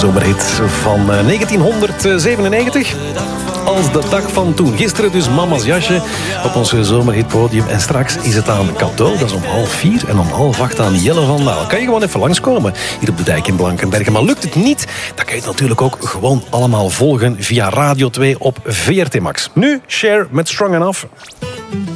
zomerhit van 1997. Als de dag van toen. Gisteren dus Mama's Jasje op ons zomerhitpodium. En straks is het aan Cadeau, dat is om 3:30. En om 7:30 aan Jelle van Daal. Kan je gewoon even langskomen hier op de dijk in Blankenbergen. Maar lukt het niet, dan kan je het natuurlijk ook gewoon allemaal volgen via Radio 2 op VRT Max. Nu, Cher met Strong Enough.